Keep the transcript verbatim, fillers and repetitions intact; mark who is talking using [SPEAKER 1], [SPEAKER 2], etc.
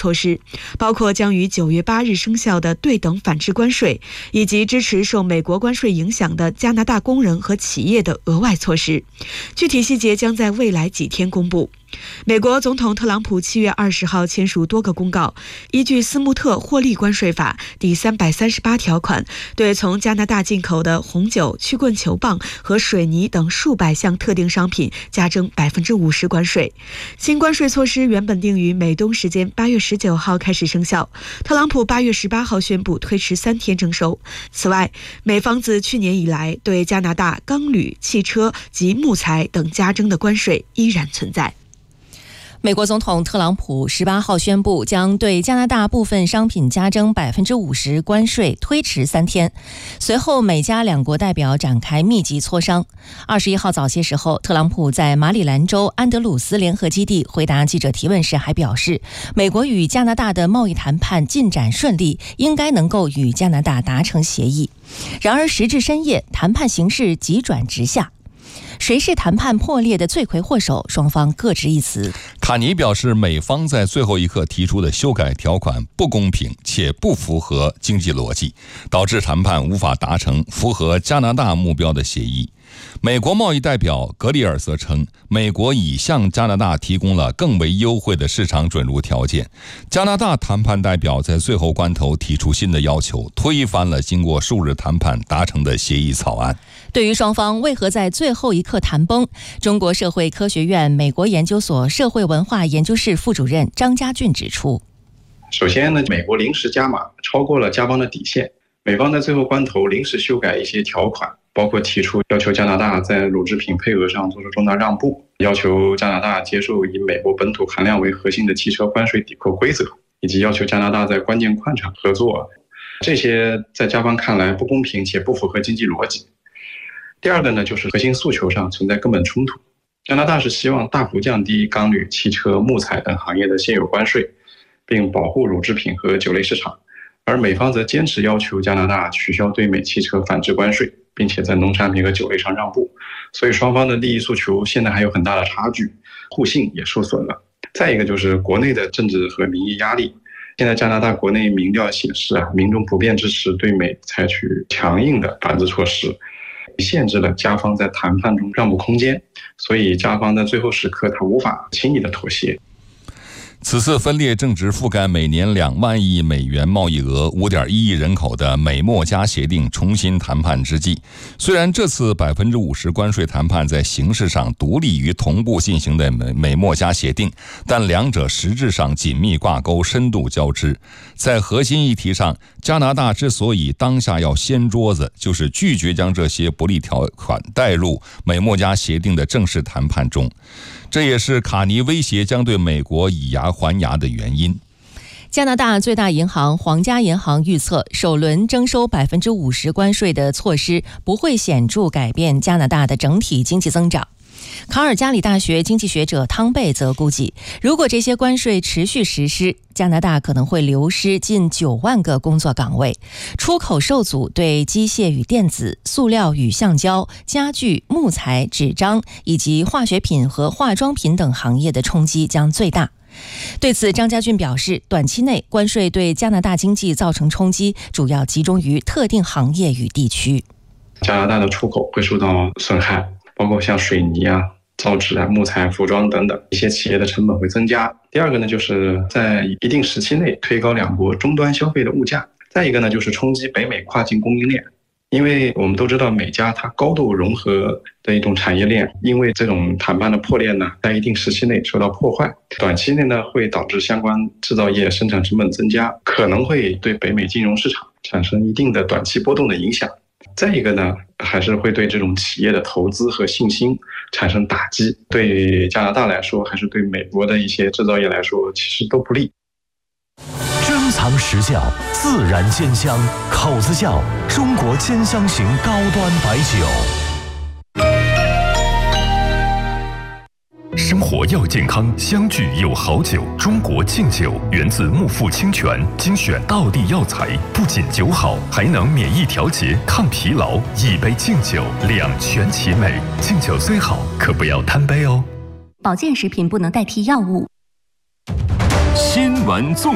[SPEAKER 1] 措施，包括将于九月八日生效的对等反制关税，以及支持受美国关税影响的加拿大工人和企业的额外措施。具体细节将在未来几天公布。美国总统特朗普七月二十号签署多个公告，依据斯穆特获利关税法第三百三十八条款，对从加拿大进口的红酒、曲棍球棒和水泥等数百项特定商品加征百分之五十关税。新关税措施原本定于美东时间八月十九号开始生效，特朗普八月十八号宣布推迟三天征收。此外，美方自去年以来对加拿大钢铝、汽车及木材等加征的关税依然存在。
[SPEAKER 2] 美国总统特朗普十八号宣布将对加拿大部分商品加征百分之五十关税，推迟三天。随后，美加两国代表展开密集磋商。二十一号早些时候，特朗普在马里兰州安德鲁斯联合基地回答记者提问时还表示，美国与加拿大的贸易谈判进展顺利，应该能够与加拿大达成协议。然而，时至深夜，谈判形势急转直下。谁是谈判破裂的罪魁祸首？双方各执一词。
[SPEAKER 3] 卡尼表示，美方在最后一刻提出的修改条款不公平且不符合经济逻辑，导致谈判无法达成符合加拿大目标的协议。美国贸易代表格里尔则称，美国已向加拿大提供了更为优惠的市场准入条件。加拿大谈判代表在最后关头提出新的要求，推翻了经过数日谈判达成的协议草案。
[SPEAKER 2] 对于双方为何在最后一刻谈崩，中国社会科学院美国研究所社会文化研究室副主任张家俊指出，
[SPEAKER 4] 首先呢，美国临时加码超过了加方的底线，美方在最后关头临时修改一些条款，包括提出要求加拿大在乳制品配额上做出重大让步，要求加拿大接受以美国本土含量为核心的汽车关税抵扣规则，以及要求加拿大在关键矿场合作。这些在加方看来不公平且不符合经济逻辑。第二个呢，就是核心诉求上存在根本冲突。加拿大是希望大幅降低钢铝、汽车、木材等行业的现有关税，并保护乳制品和酒类市场，而美方则坚持要求加拿大取消对美汽车反制关税，并且在农产品和酒类上让步。所以双方的利益诉求现在还有很大的差距，互信也受损了。再一个就是国内的政治和民意压力。现在加拿大国内民调显示啊，民众普遍支持对美采取强硬的反制措施，限制了加方在谈判中让步空间，所以加方在最后时刻他无法轻易的妥协。
[SPEAKER 3] 此次分裂正值覆盖每年两万亿美元贸易额、五点一亿人口的美墨加协定重新谈判之际。虽然这次百分之五十关税谈判在形式上独立于同步进行的美美墨加协定，但两者实质上紧密挂钩、深度交织。在核心议题上，加拿大之所以当下要掀桌子，就是拒绝将这些不利条款带入美墨加协定的正式谈判中。这也是卡尼威胁将对美国以牙还牙的原因。
[SPEAKER 2] 加拿大最大银行皇家银行预测，首轮征收百分之五十关税的措施不会显著改变加拿大的整体经济增长。卡尔加里大学经济学者汤贝则估计，如果这些关税持续实施，加拿大可能会流失近九万个工作岗位，出口受阻对机械与电子、塑料与橡胶、家具、木材、纸张以及化学品和化妆品等行业的冲击将最大。对此，张家俊表示，短期内关税对加拿大经济造成冲击主要集中于特定行业与地区。
[SPEAKER 4] 加拿大的出口会受到损害，包括像水泥啊、造纸啊、木材、服装等等，一些企业的成本会增加。第二个呢，就是在一定时期内推高两国终端消费的物价。再一个呢，就是冲击北美跨境供应链。因为我们都知道美加它高度融合的一种产业链，因为这种谈判的破裂呢，在一定时期内受到破坏，短期内呢会导致相关制造业生产成本增加，可能会对北美金融市场产生一定的短期波动的影响。再一个呢，还是会对这种企业的投资和信心产生打击，对加拿大来说，还是对美国的一些制造业来说，其实都不利。
[SPEAKER 5] 珍藏实窖，自然鲜香，口子窖，中国兼香型高端白酒。生活要健康，相聚有好酒。中国敬酒源自木富清泉，精选道地药材，不仅酒好，还能免疫调节、抗疲劳。一杯敬酒，两全其美。敬酒虽好，可不要贪杯哦。
[SPEAKER 6] 保健食品不能代替药物。
[SPEAKER 5] 新闻纵